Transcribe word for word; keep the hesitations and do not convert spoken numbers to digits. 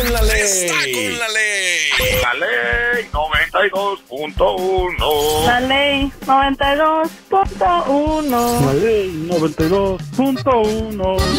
con la ley. Está con la ley. La ley noventa y dos punto uno. La ley noventa y dos punto uno. La ley noventa y dos punto uno.